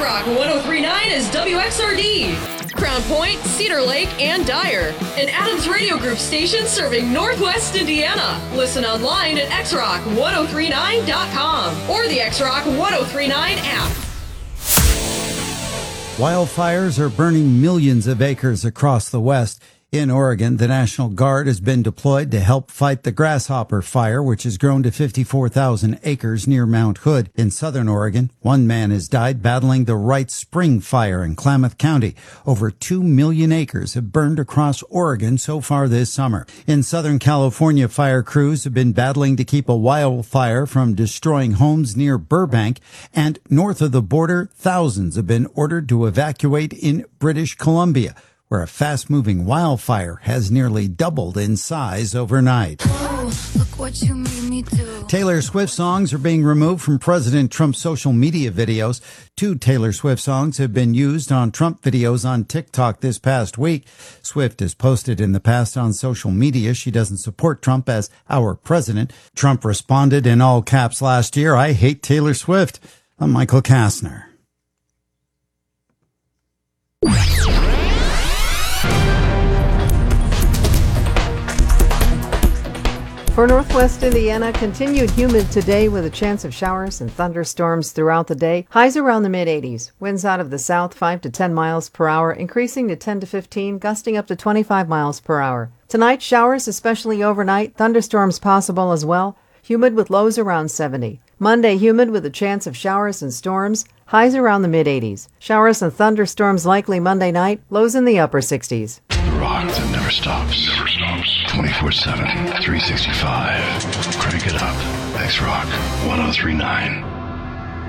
X-Rock 1039 is WXRD, Crown Point, Cedar Lake, and Dyer. An Adams Radio Group station serving Northwest Indiana. Listen online at xrock1039.com or the X-Rock 1039 app. Wildfires are burning millions of acres across the West. In Oregon, the National Guard has been deployed to help fight the grasshopper fire, which has grown to 54,000 acres near Mount Hood. In southern Oregon, one man has died battling the Wright Spring fire in Klamath County. Over 2 million acres have burned across Oregon so far this summer. In Southern California, fire crews have been battling to keep a wildfire from destroying homes near Burbank. And north of the border, thousands have been ordered to evacuate in British Columbia, where a fast-moving wildfire has nearly doubled in size overnight. Oh, look what you made me do. Taylor Swift songs are being removed from President Trump's social media videos. 2 Taylor Swift songs have been used on Trump videos on TikTok this past week. Swift has posted in the past on social media she doesn't support Trump as our president. Trump responded in all caps last year, "I hate Taylor Swift." I'm Michael Kastner. For Northwest Indiana, continued humid today with a chance of showers and thunderstorms throughout the day. Highs around the mid-80s. Winds out of the south 5 to 10 miles per hour, increasing to 10 to 15, gusting up to 25 miles per hour. Tonight, showers, especially overnight. Thunderstorms possible as well. Humid with lows around 70. Monday, humid with a chance of showers and storms. Highs around the mid-80s. Showers and thunderstorms likely Monday night. Lows in the upper 60s. The rock that never stops. 24/7, 365. Crank it up. X-Rock 1039.